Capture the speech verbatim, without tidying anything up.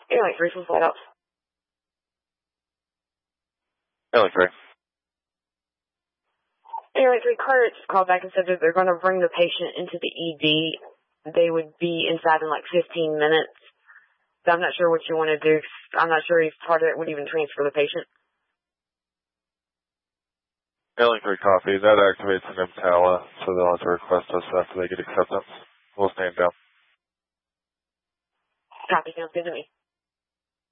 Airline three from flight ops. Airline three. Airline three, Carter just called back and said that they're going to bring the patient into the E D. They would be inside in like fifteen minutes. So I'm not sure what you want to do. I'm not sure if Carter would even transfer the patient. Airline three copy. That activates an EMTALA, so they'll have to request us after they get acceptance. We'll stand down. Copy, sounds good to me.